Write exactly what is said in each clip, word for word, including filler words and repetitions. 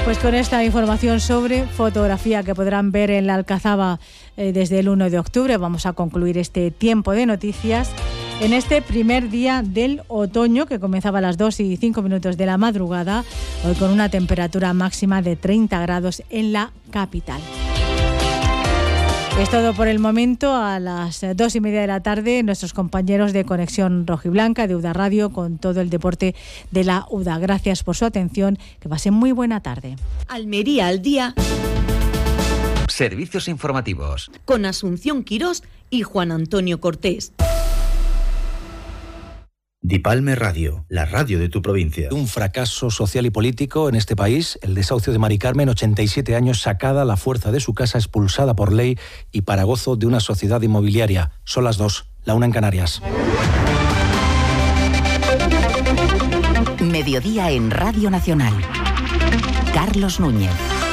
Pues con esta información sobre fotografía que podrán ver en la Alcazaba eh, desde el uno de octubre, vamos a concluir este tiempo de noticias en este primer día del otoño, que comenzaba a las dos y cinco minutos de la madrugada, hoy con una temperatura máxima de treinta grados en la capital. Es todo por el momento. A las dos y media de la tarde, nuestros compañeros de Conexión Rojiblanca, de UDA Radio, con todo el deporte de la UDA. Gracias por su atención. Que pasen muy buena tarde. Almería al día. Servicios informativos. Con Asunción Quirós y Juan Antonio Cortés. Dipalme Radio, la radio de tu provincia. Un fracaso social y político en este país, el desahucio de Mari Carmen, ochenta y siete años, sacada a la fuerza de su casa, expulsada por ley y para gozo de una sociedad inmobiliaria. Son las dos, la una en Canarias. Mediodía en Radio Nacional. Carlos Núñez.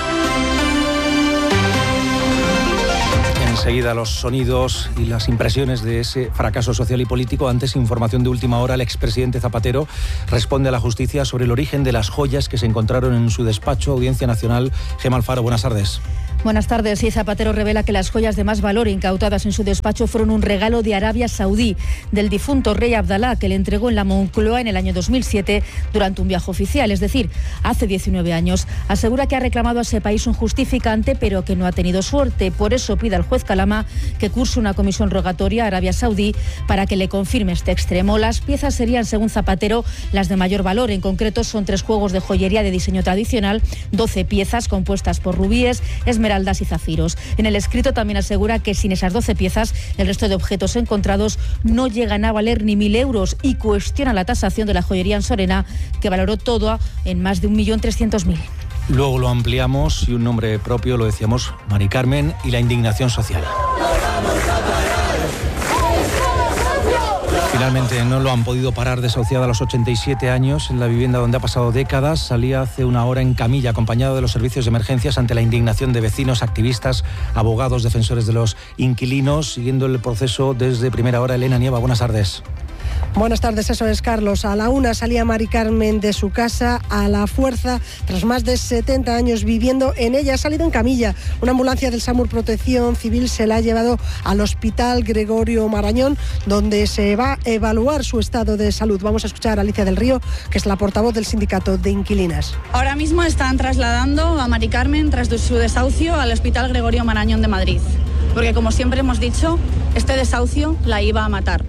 Enseguida los sonidos y las impresiones de ese fracaso social y político. Antes, información de última hora, el expresidente Zapatero responde a la justicia sobre el origen de las joyas que se encontraron en su despacho. Audiencia Nacional. Gemma Alfaro, buenas tardes. Buenas tardes. Sí, Zapatero revela que las joyas de más valor incautadas en su despacho fueron un regalo de Arabia Saudí del difunto rey Abdalá, que le entregó en la Moncloa en el año dos mil siete durante un viaje oficial, es decir, hace diecinueve años. Asegura que ha reclamado a ese país un justificante, pero que no ha tenido suerte. Por eso pide al juez Calama que curse una comisión rogatoria a Arabia Saudí para que le confirme este extremo. Las piezas serían, según Zapatero, las de mayor valor. En concreto, son tres juegos de joyería de diseño tradicional, doce piezas compuestas por rubíes, esmeraldas y zafiros. En el escrito también asegura que sin esas doce piezas, el resto de objetos encontrados no llegan a valer ni mil euros y cuestiona la tasación de la joyería en Sorena, que valoró todo en más de un millón trescientos mil. Luego lo ampliamos y un nombre propio, lo decíamos, Mari Carmen y la indignación social. Finalmente no lo han podido parar, desahuciada a los ochenta y siete años en la vivienda donde ha pasado décadas. Salía hace una hora en camilla acompañado de los servicios de emergencias ante la indignación de vecinos, activistas, abogados, defensores de los inquilinos. Siguiendo el proceso desde primera hora, Elena Nieva, buenas tardes. Buenas tardes, eso es, Carlos. A la una salía Mari Carmen de su casa a la fuerza tras más de setenta años viviendo en ella. Ha salido en camilla. Una ambulancia del SAMUR Protección Civil se la ha llevado al Hospital Gregorio Marañón, donde se va a evaluar su estado de salud. Vamos a escuchar a Alicia del Río, que es la portavoz del Sindicato de Inquilinas. Ahora mismo están trasladando a Mari Carmen, tras su desahucio, al Hospital Gregorio Marañón de Madrid. Porque, como siempre hemos dicho, este desahucio la iba a matar.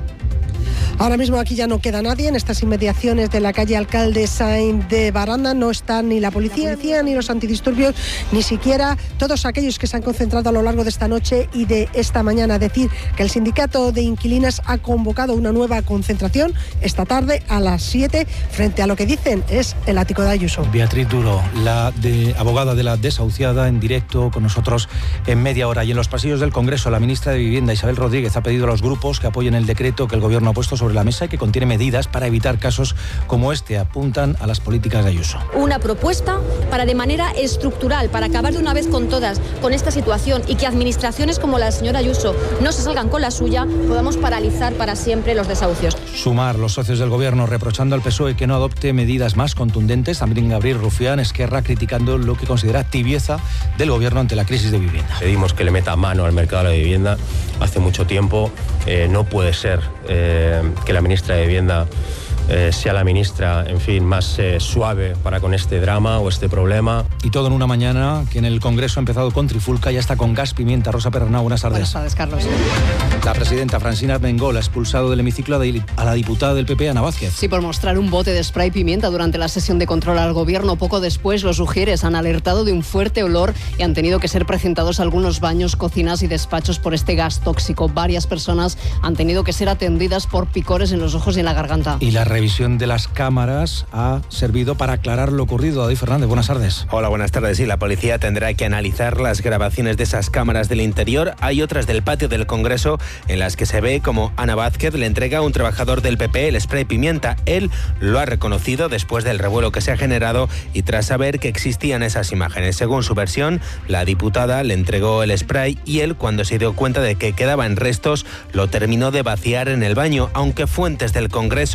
Ahora mismo aquí ya no queda nadie. En estas inmediaciones de la calle Alcalde Sainz de Baranda no están ni la policía, ni los antidisturbios, ni siquiera todos aquellos que se han concentrado a lo largo de esta noche y de esta mañana. Decir que el Sindicato de Inquilinas ha convocado una nueva concentración esta tarde a las siete frente a lo que dicen es el ático de Ayuso. Beatriz Duro, la de, abogada de la desahuciada, en directo con nosotros en media hora. Y en los pasillos del Congreso, la ministra de Vivienda, Isabel Rodríguez, ha pedido a los grupos que apoyen el decreto que el Gobierno ha puesto sobre la mesa y que contiene medidas para evitar casos como este. Apuntan a las políticas de Ayuso. Una propuesta para, de manera estructural, para acabar de una vez con todas con esta situación y que administraciones como la señora Ayuso no se salgan con la suya, podamos paralizar para siempre los desahucios. Sumar, los socios del Gobierno reprochando al P S O E que no adopte medidas más contundentes. También Gabriel Rufián, Esquerra, criticando lo que considera tibieza del Gobierno ante la crisis de vivienda. Pedimos que le meta mano al mercado de la vivienda. Hace mucho tiempo eh, no puede ser eh, que la ministra de Vivienda eh, sea la ministra, en fin, más eh, suave para con este drama o este problema. Y todo en una mañana que en el Congreso ha empezado con trifulca, ya está con gas pimienta. Rosa Perernau, buenas tardes. Buenas tardes, Carlos. La presidenta Francina Armengol ha expulsado del hemiciclo a la diputada del P P, Ana Vázquez. Sí, por mostrar un bote de spray pimienta durante la sesión de control al Gobierno. Poco después, los Ujieres han alertado de un fuerte olor y han tenido que ser presentados algunos baños, cocinas y despachos por este gas tóxico. Varias personas han tenido que ser atendidas por picores en los ojos y en la garganta. Y la revisión de las cámaras ha servido para aclarar lo ocurrido. David Fernández, buenas tardes. Hola, buenas tardes. Sí, la policía tendrá que analizar las grabaciones de esas cámaras del interior. Hay otras del patio del Congreso en las que se ve como Ana Vázquez le entrega a un trabajador del P P el spray pimienta. Él lo ha reconocido después del revuelo que se ha generado y tras saber que existían esas imágenes. Según su versión, la diputada le entregó el spray y él, cuando se dio cuenta de que quedaban restos, lo terminó de vaciar en el baño, aunque fuentes del Congreso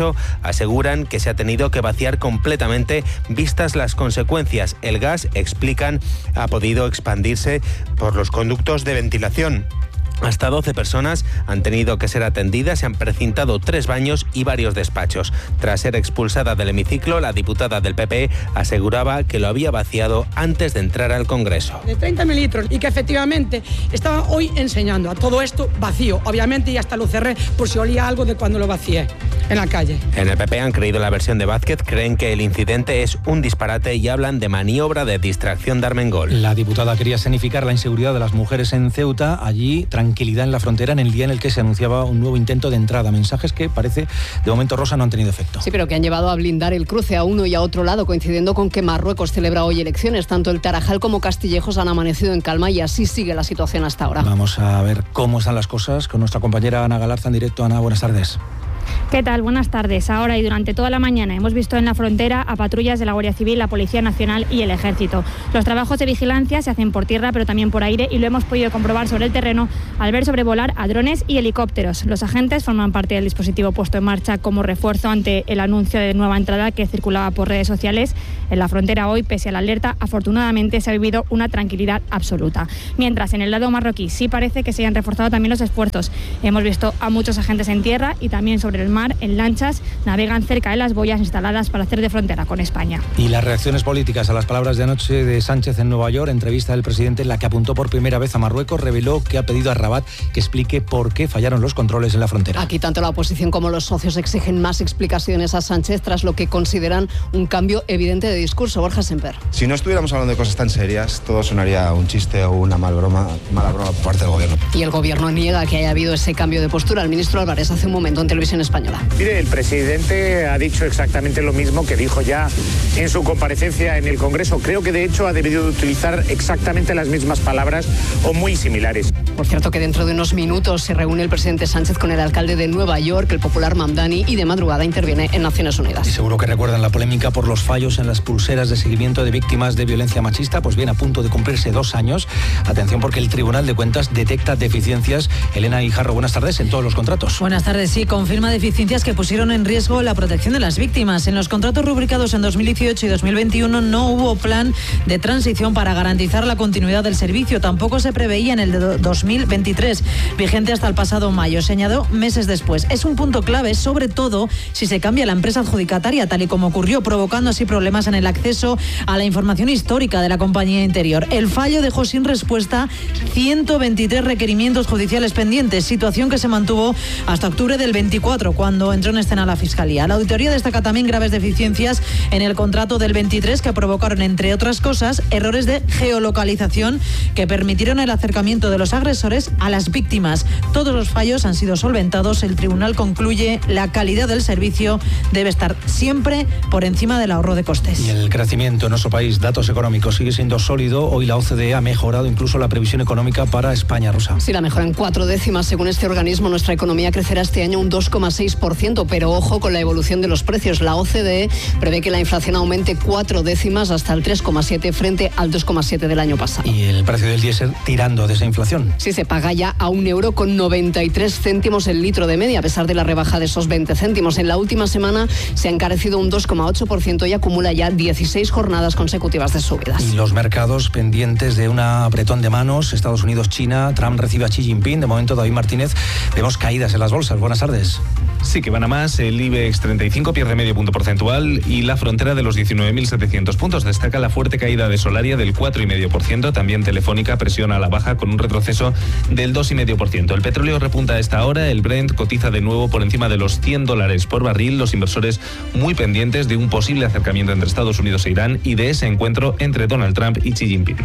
aseguran que se ha tenido que vaciar completamente vistas las consecuencias. El gas, explican, ha podido expandirse por los conductos de ventilación. Hasta doce personas han tenido que ser atendidas, se han precintado tres baños y varios despachos. Tras ser expulsada del hemiciclo, la diputada del P P aseguraba que lo había vaciado antes de entrar al Congreso. De treinta mililitros y que efectivamente estaba hoy enseñando a todo esto vacío, obviamente, y hasta lo cerré por si olía algo de cuando lo vacié en la calle. En el P P han creído la versión de Vázquez, creen que el incidente es un disparate y hablan de maniobra de distracción de Armengol. La diputada quería escenificar la inseguridad de las mujeres en Ceuta, allí tranquilidad en la frontera en el día en el que se anunciaba un nuevo intento de entrada. Mensajes que parece, de momento, Rosa, no han tenido efecto. Sí, pero que han llevado a blindar el cruce a uno y a otro lado, coincidiendo con que Marruecos celebra hoy elecciones. Tanto el Tarajal como Castillejos han amanecido en calma y así sigue la situación hasta ahora. Vamos a ver cómo están las cosas con nuestra compañera Ana Galarza en directo. Ana, buenas tardes. ¿Qué tal? Buenas tardes. Ahora y durante toda la mañana hemos visto en la frontera a patrullas de la Guardia Civil, la Policía Nacional y el Ejército. Los trabajos de vigilancia se hacen por tierra, pero también por aire, y lo hemos podido comprobar sobre el terreno al ver sobrevolar a drones y helicópteros. Los agentes forman parte del dispositivo puesto en marcha como refuerzo ante el anuncio de nueva entrada que circulaba por redes sociales. En la frontera hoy, pese a la alerta, afortunadamente se ha vivido una tranquilidad absoluta. Mientras en el lado marroquí sí parece que se hayan reforzado también los esfuerzos. Hemos visto a muchos agentes en tierra y también sobre el mar, en lanchas, navegan cerca de las boyas instaladas para hacer de frontera con España. Y las reacciones políticas a las palabras de anoche de Sánchez en Nueva York, entrevista del presidente en la que apuntó por primera vez a Marruecos, reveló que ha pedido a Rabat que explique por qué fallaron los controles en la frontera. Aquí tanto la oposición como los socios exigen más explicaciones a Sánchez tras lo que consideran un cambio evidente de discurso. Borja Semper. Si no estuviéramos hablando de cosas tan serias, todo sonaría un chiste o una mal broma, mala broma por parte del gobierno. Y el gobierno niega que haya habido ese cambio de postura. El ministro Álvarez hace un momento en Televisión Española. Mire, el presidente ha dicho exactamente lo mismo que dijo ya en su comparecencia en el Congreso. Creo que de hecho ha debido utilizar exactamente las mismas palabras o muy similares. Por cierto que dentro de unos minutos se reúne el presidente Sánchez con el alcalde de Nueva York, el popular Mamdani, y de madrugada interviene en Naciones Unidas. Y seguro que recuerdan la polémica por los fallos en las pulseras de seguimiento de víctimas de violencia machista. Pues bien, a punto de cumplirse dos años. Atención, porque el Tribunal de Cuentas detecta deficiencias. Elena Guijarro, buenas tardes, en todos los contratos. Buenas tardes, sí, confirma deficiencias que pusieron en riesgo la protección de las víctimas. En los contratos rubricados en dos mil dieciocho y dos mil veintiuno no hubo plan de transición para garantizar la continuidad del servicio. Tampoco se preveía en el de dos mil veintitrés, vigente hasta el pasado mayo. Se añadió meses después. Es un punto clave, sobre todo si se cambia la empresa adjudicataria, tal y como ocurrió, provocando así problemas en el acceso a la información histórica de la compañía interior. El fallo dejó sin respuesta ciento veintitrés requerimientos judiciales pendientes, situación que se mantuvo hasta octubre del veinticuatro, cuando entró en escena la Fiscalía. La auditoría destaca también graves deficiencias en el contrato del veintitrés que provocaron, entre otras cosas, errores de geolocalización que permitieron el acercamiento de los agresores a las víctimas. Todos los fallos han sido solventados. El tribunal concluye la calidad del servicio debe estar siempre por encima del ahorro de costes. Y el crecimiento en nuestro país, datos económicos, sigue siendo sólido. Hoy la O C D E ha mejorado incluso la previsión económica para España, Rosa. Sí, la mejora en cuatro décimas. Según este organismo, nuestra economía crecerá este año un dos coma seis por ciento, pero ojo con la evolución de los precios. La O C D E prevé que la inflación aumente cuatro décimas hasta el tres coma siete frente al dos coma siete del año pasado. Y el precio del diésel tirando de esa inflación. Sí, se paga ya a un euro con noventa y tres céntimos el litro de media, a pesar de la rebaja de esos veinte céntimos. En la última semana se ha encarecido un dos coma ocho por ciento y acumula ya dieciséis jornadas consecutivas de subidas. Y los mercados pendientes de un apretón de manos. Estados Unidos, China, Trump recibe a Xi Jinping. De momento, David Martínez, vemos caídas en las bolsas. Buenas tardes. Sí, que van a más. El IBEX treinta y cinco pierde medio punto porcentual y la frontera de los diecinueve mil setecientos puntos. Destaca la fuerte caída de Solaria del cuatro coma cinco por ciento. También Telefónica presiona a la baja con un retroceso del dos coma cinco por ciento. El petróleo repunta a esta hora. El Brent cotiza de nuevo por encima de los cien dólares por barril. Los inversores muy pendientes de un posible acercamiento entre Estados Unidos e Irán y de ese encuentro entre Donald Trump y Xi Jinping.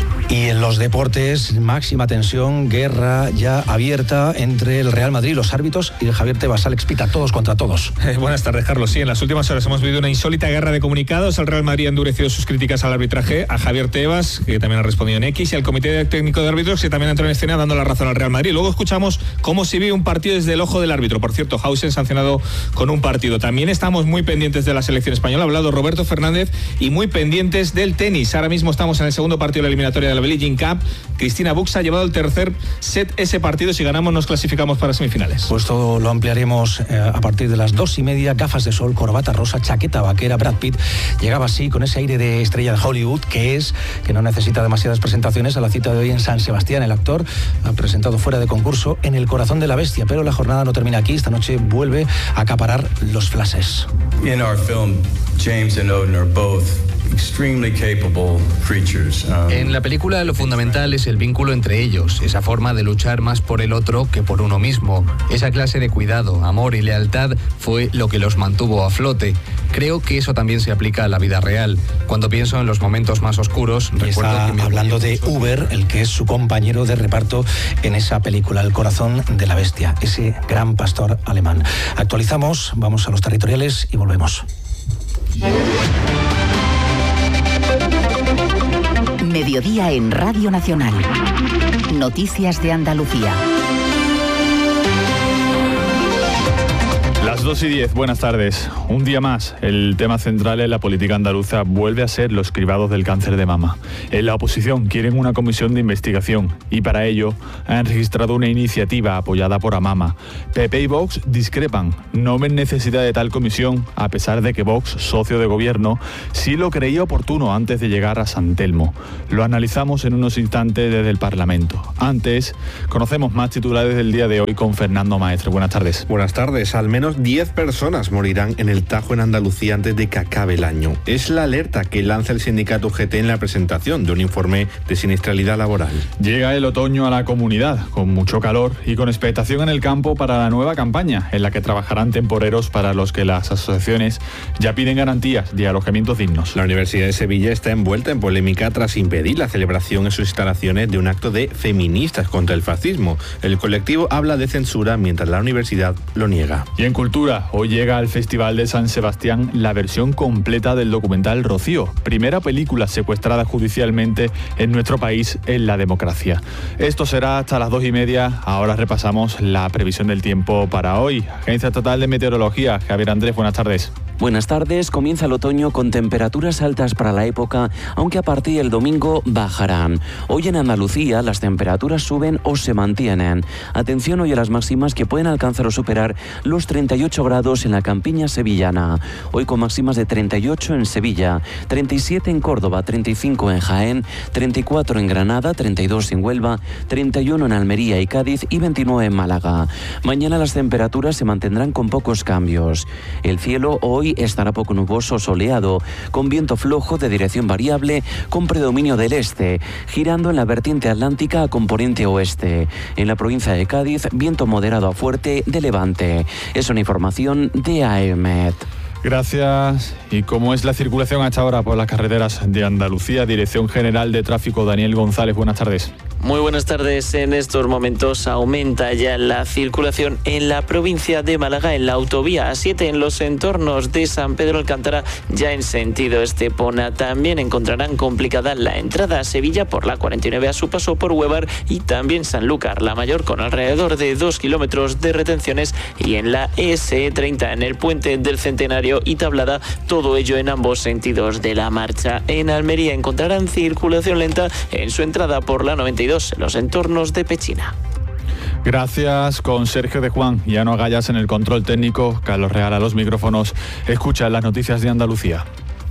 Y en los deportes, máxima tensión, guerra ya abierta entre el Real Madrid, los árbitros y el Javier Tebas. Alex Pita, todos contra todos. Eh, buenas tardes, Carlos. Sí, en las últimas horas hemos vivido una insólita guerra de comunicados. El Real Madrid ha endurecido sus críticas al arbitraje, a Javier Tebas, que también ha respondido en X, y al Comité Técnico de Árbitros, que también entró en escena dando la razón al Real Madrid. Luego escuchamos cómo se vive un partido desde el ojo del árbitro. Por cierto, Hausen sancionado con un partido. También estamos muy pendientes de la selección española. Ha hablado Roberto Fernández, y muy pendientes del tenis. Ahora mismo estamos en el segundo partido de la eliminatoria de la Billie Jean Cup. Cristina Buxa ha llevado el tercer set ese partido. Si ganamos, nos clasificamos para semifinales. Pues todo lo ampliaremos eh, a partir de las dos y media, gafas de sol, corbata rosa, chaqueta vaquera. Brad Pitt llegaba así, con ese aire de estrella de Hollywood, que es, que no necesita demasiadas presentaciones, a la cita de hoy en San Sebastián. El actor ha presentado fuera de concurso En el corazón de la bestia, pero la jornada no termina aquí. Esta noche vuelve a acaparar los flashes. In our film, James and Odin are both extremely capable creatures. Um, en la película lo fundamental es el vínculo entre ellos, esa forma de luchar más por el otro que por uno mismo. Esa clase de cuidado, amor y lealtad fue lo que los mantuvo a flote. Creo que eso también se aplica a la vida real. Cuando pienso en los momentos más oscuros, y recuerdo está que me hablando de Uber, el que es su compañero de reparto en esa película, El corazón de la bestia, ese gran pastor alemán. Actualizamos, vamos a los territoriales y volvemos. Mediodía en Radio Nacional. Noticias de Andalucía. Las dos y diez, buenas tardes. Un día más, el tema central en la política andaluza vuelve a ser los cribados del cáncer de mama. En la oposición quieren una comisión de investigación y para ello han registrado una iniciativa apoyada por Amama. P P y Vox discrepan, no ven necesidad de tal comisión, a pesar de que Vox, socio de gobierno, sí lo creía oportuno antes de llegar a San Telmo. Lo analizamos en unos instantes desde el Parlamento. Antes, conocemos más titulares del día de hoy con Fernando Maestre. Buenas tardes. Buenas tardes. Al menos diez personas morirán en el Tajo en Andalucía antes de que acabe el año. Es la alerta que lanza el sindicato U G T en la presentación de un informe de siniestralidad laboral. Llega el otoño a la comunidad, con mucho calor y con expectación en el campo para la nueva campaña, en la que trabajarán temporeros para los que las asociaciones ya piden garantías de alojamientos dignos. La Universidad de Sevilla está envuelta en polémica tras impedir la celebración en sus instalaciones de un acto de feministas contra el fascismo. El colectivo habla de censura mientras la universidad lo niega. Y en cultura, hoy llega al Festival de San Sebastián la versión completa del documental Rocío, primera película secuestrada judicialmente en nuestro país en la democracia. Esto será hasta las dos y media. Ahora repasamos la previsión del tiempo para hoy. Agencia Estatal de Meteorología, Javier Andrés, buenas tardes. Buenas tardes. Comienza el otoño con temperaturas altas para la época, aunque a partir del domingo bajarán. Hoy en Andalucía las temperaturas suben o se mantienen. Atención hoy a las máximas que pueden alcanzar o superar los treinta y ocho grados en la campiña sevillana. Hoy con máximas de treinta y ocho en Sevilla, treinta y siete en Córdoba, treinta y cinco en Jaén, treinta y cuatro en Granada, treinta y dos en Huelva, treinta y uno en Almería y Cádiz y veintinueve en Málaga. Mañana las temperaturas se mantendrán con pocos cambios. El cielo hoy estará poco nuboso, soleado, con viento flojo de dirección variable, con predominio del este, girando en la vertiente atlántica a componente oeste. En la provincia de Cádiz, viento moderado a fuerte de levante. Es una información de AEMET. Gracias. ¿Y cómo es la circulación hasta ahora por las carreteras de Andalucía? Dirección General de Tráfico, Daniel González, buenas tardes. Muy buenas tardes. En estos momentos aumenta ya la circulación en la provincia de Málaga, en la autovía A siete, en los entornos de San Pedro Alcántara, ya en sentido Estepona. También encontrarán complicada la entrada a Sevilla por la cuarenta y nueve a su paso por Huevar y también Sanlúcar, la Mayor, con alrededor de dos kilómetros de retenciones, y en la E S treinta, en el puente del Centenario y Tablada, todo ello en ambos sentidos de la marcha. En Almería encontrarán circulación lenta en su entrada por la noventa y dos, en los entornos de Pechina. Gracias. Con Sergio de Juan y Ano Gallas en el control técnico, Carlos Real a los micrófonos. Escucha las noticias de Andalucía.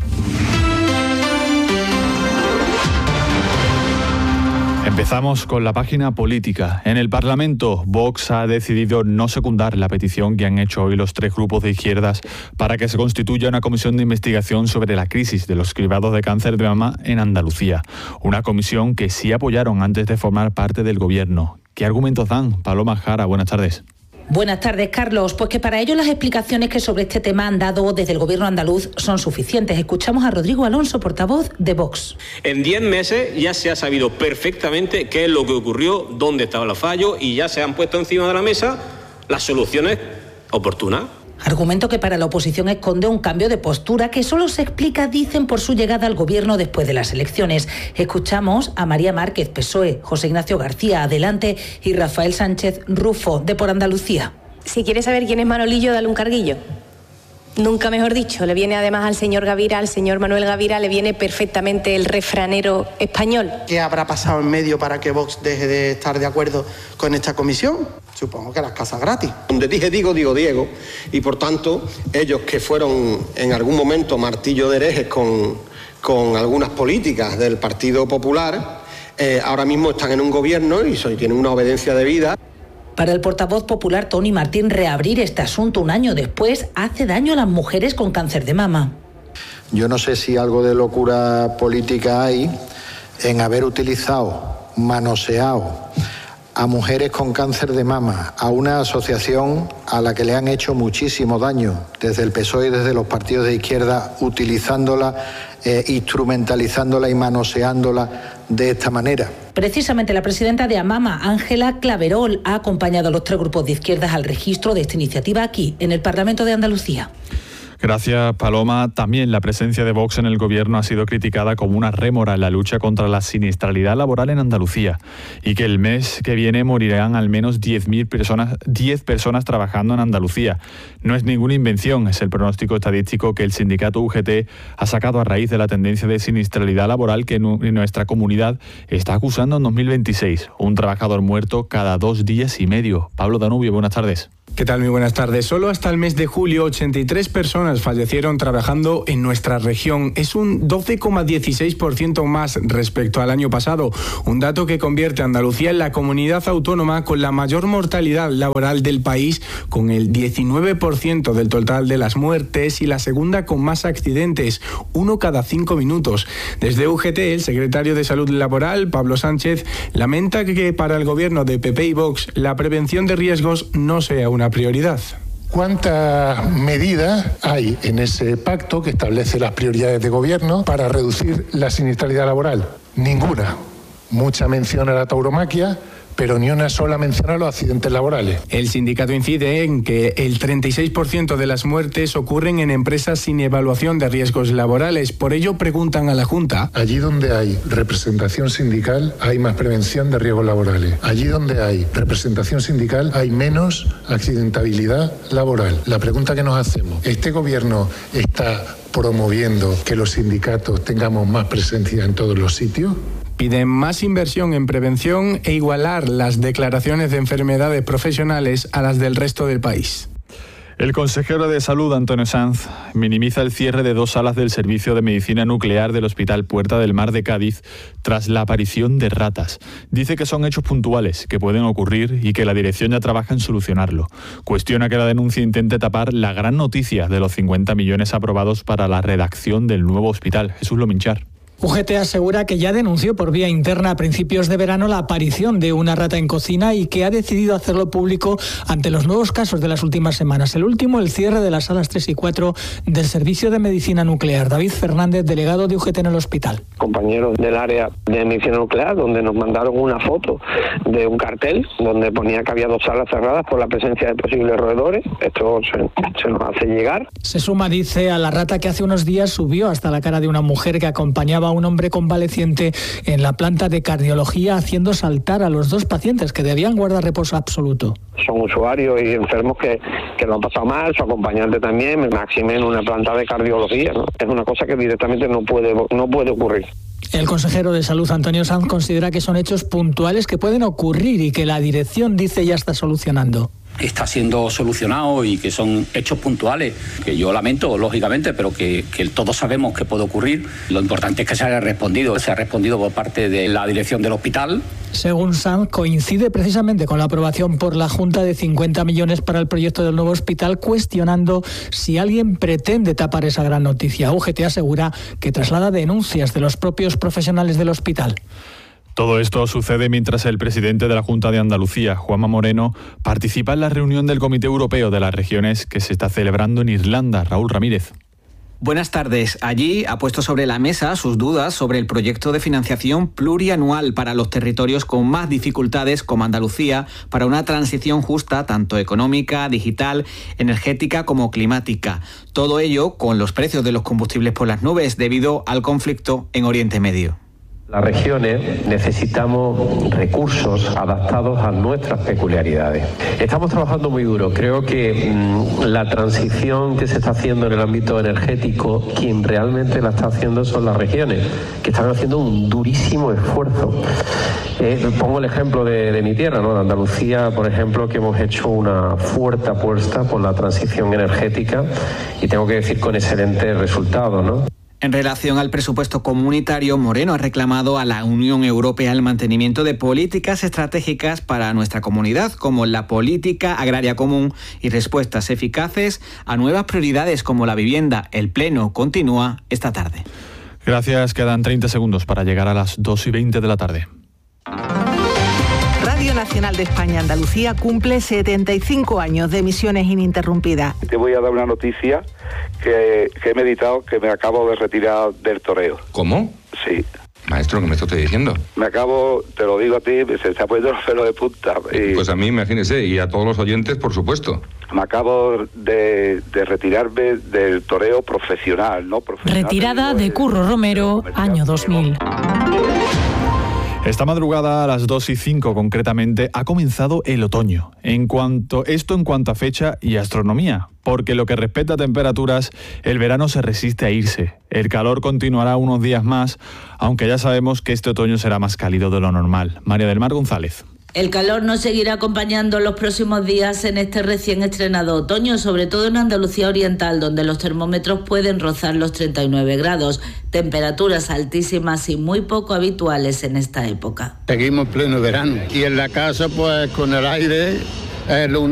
Empezamos con la página política. En el Parlamento, Vox ha decidido no secundar la petición que han hecho hoy los tres grupos de izquierdas para que se constituya una comisión de investigación sobre la crisis de los cribados de cáncer de mama en Andalucía. Una comisión que sí apoyaron antes de formar parte del gobierno. ¿Qué argumentos dan? Paloma Jara, buenas tardes. Buenas tardes, Carlos. Pues que para ello las explicaciones que sobre este tema han dado desde el gobierno andaluz son suficientes. Escuchamos a Rodrigo Alonso, portavoz de Vox. En diez meses ya se ha sabido perfectamente qué es lo que ocurrió, dónde estaba el fallo y ya se han puesto encima de la mesa las soluciones oportunas. Argumento que para la oposición esconde un cambio de postura que solo se explica, dicen, por su llegada al gobierno después de las elecciones. Escuchamos a María Márquez, P S O E, José Ignacio García, Adelante, y Rafael Sánchez Rufo, de Por Andalucía. Si quieres saber quién es Manolillo, dale un carguillo. Nunca mejor dicho, le viene además al señor Gavira, al señor Manuel Gavira, le viene perfectamente el refranero español. ¿Qué habrá pasado en medio para que Vox deje de estar de acuerdo con esta comisión? Supongo que las casas gratis. Donde dije digo, digo Diego, y por tanto, ellos que fueron en algún momento martillo de herejes con, con algunas políticas del Partido Popular, eh, ahora mismo están en un gobierno y son, tienen una obediencia debida. Para el portavoz popular Toni Martín, reabrir este asunto un año después hace daño a las mujeres con cáncer de mama. Yo no sé si algo de locura política hay en haber utilizado, manoseado a mujeres con cáncer de mama, a una asociación a la que le han hecho muchísimo daño desde el P S O E y desde los partidos de izquierda, utilizándola, eh, instrumentalizándola y manoseándola de esta manera. Precisamente la presidenta de AMAMA, Ángela Claverol, ha acompañado a los tres grupos de izquierdas al registro de esta iniciativa aquí, en el Parlamento de Andalucía. Gracias, Paloma. También la presencia de Vox en el gobierno ha sido criticada como una rémora en la lucha contra la siniestralidad laboral en Andalucía y que el mes que viene morirán al menos diez mil personas, diez personas trabajando en Andalucía. No es ninguna invención, es el pronóstico estadístico que el sindicato U G T ha sacado a raíz de la tendencia de siniestralidad laboral que en nuestra comunidad está acusando en dos mil veintiséis. Un trabajador muerto cada dos días y medio. Pablo Danubio, buenas tardes. ¿Qué tal? Muy buenas tardes. Solo hasta el mes de julio, ochenta y tres personas fallecieron trabajando en nuestra región. Es un doce coma dieciséis por ciento más respecto al año pasado, un dato que convierte a Andalucía en la comunidad autónoma con la mayor mortalidad laboral del país, con el diecinueve por ciento del total de las muertes y la segunda con más accidentes, uno cada cinco minutos. Desde U G T, el secretario de Salud Laboral, Pablo Sánchez, lamenta que para el gobierno de P P y Vox la prevención de riesgos no sea una una prioridad. ¿Cuántas medidas hay en ese pacto que establece las prioridades de gobierno para reducir la siniestralidad laboral? Ninguna. Mucha mención a la tauromaquia, pero ni una sola mención a los accidentes laborales. El sindicato incide en que el treinta y seis por ciento de las muertes ocurren en empresas sin evaluación de riesgos laborales. Por ello preguntan a la Junta. Allí donde hay representación sindical hay más prevención de riesgos laborales. Allí donde hay representación sindical hay menos accidentabilidad laboral. La pregunta que nos hacemos, ¿este gobierno está promoviendo que los sindicatos tengamos más presencia en todos los sitios? Piden más inversión en prevención e igualar las declaraciones de enfermedades profesionales a las del resto del país. El consejero de Salud, Antonio Sanz, minimiza el cierre de dos salas del Servicio de Medicina Nuclear del Hospital Puerta del Mar de Cádiz tras la aparición de ratas. Dice que son hechos puntuales, que pueden ocurrir y que la dirección ya trabaja en solucionarlo. Cuestiona que la denuncia intente tapar la gran noticia de los cincuenta millones aprobados para la redacción del nuevo hospital. Jesús Lominchar. U G T asegura que ya denunció por vía interna a principios de verano la aparición de una rata en cocina y que ha decidido hacerlo público ante los nuevos casos de las últimas semanas. El último, el cierre de las salas tres y cuatro del Servicio de Medicina Nuclear. David Fernández, delegado de U G T en el hospital. Compañeros del área de medicina nuclear, donde nos mandaron una foto de un cartel donde ponía que había dos salas cerradas por la presencia de posibles roedores. Esto se, se nos hace llegar. Se suma, dice, a la rata que hace unos días subió hasta la cara de una mujer que acompañaba a un hombre convaleciente en la planta de cardiología, haciendo saltar a los dos pacientes que debían guardar reposo absoluto. Son usuarios y enfermos que, que lo han pasado mal, su acompañante también, máxime en una planta de cardiología, ¿no? Es una cosa que directamente no puede, no puede ocurrir. El consejero de Salud, Antonio Sanz, considera que son hechos puntuales que pueden ocurrir y que la dirección dice ya está solucionando. Está siendo solucionado y que son hechos puntuales, que yo lamento, lógicamente, pero que, que todos sabemos que puede ocurrir. Lo importante es que se haya respondido, se ha respondido por parte de la dirección del hospital. Según Sanz, coincide precisamente con la aprobación por la Junta de cincuenta millones para el proyecto del nuevo hospital, cuestionando si alguien pretende tapar esa gran noticia. U G T asegura que traslada denuncias de los propios profesionales del hospital. Todo esto sucede mientras el presidente de la Junta de Andalucía, Juanma Moreno, participa en la reunión del Comité Europeo de las Regiones que se está celebrando en Irlanda. Raúl Ramírez. Buenas tardes. Allí ha puesto sobre la mesa sus dudas sobre el proyecto de financiación plurianual para los territorios con más dificultades como Andalucía para una transición justa tanto económica, digital, energética como climática. Todo ello con los precios de los combustibles por las nubes debido al conflicto en Oriente Medio. Las regiones necesitamos recursos adaptados a nuestras peculiaridades. Estamos trabajando muy duro. Creo que mmm, la transición que se está haciendo en el ámbito energético, quien realmente la está haciendo son las regiones, que están haciendo un durísimo esfuerzo. Eh, pongo el ejemplo de, de mi tierra, ¿no? De Andalucía, por ejemplo, que hemos hecho una fuerte apuesta por la transición energética y tengo que decir con excelentes resultados, ¿no? En relación al presupuesto comunitario, Moreno ha reclamado a la Unión Europea el mantenimiento de políticas estratégicas para nuestra comunidad, como la política agraria común, y respuestas eficaces a nuevas prioridades como la vivienda. El Pleno continúa esta tarde. Gracias, quedan treinta segundos para llegar a las dos y veinte de la tarde. Radio Nacional de España Andalucía cumple setenta y cinco años de emisiones ininterrumpidas. Te voy a dar una noticia que, que he meditado, que me acabo de retirar del toreo. ¿Cómo? Sí. Maestro, ¿qué me está usted diciendo? Me acabo, te lo digo a ti, se está poniendo los pelos de punta. Y pues a mí, imagínese, y a todos los oyentes, por supuesto. Me acabo de, de retirarme del toreo profesional, ¿no? Profesional, Retirada de Curro Romero, año dos mil. Esta madrugada a las dos y cinco concretamente ha comenzado el otoño. En cuanto, esto en cuanto a fecha y astronomía, porque lo que respecta a temperaturas, el verano se resiste a irse. El calor continuará unos días más, aunque ya sabemos que este otoño será más cálido de lo normal. María del Mar González. El calor nos seguirá acompañando los próximos días en este recién estrenado otoño, sobre todo en Andalucía Oriental, donde los termómetros pueden rozar los treinta y nueve grados, temperaturas altísimas y muy poco habituales en esta época. Seguimos pleno verano y en la casa pues con el aire es lo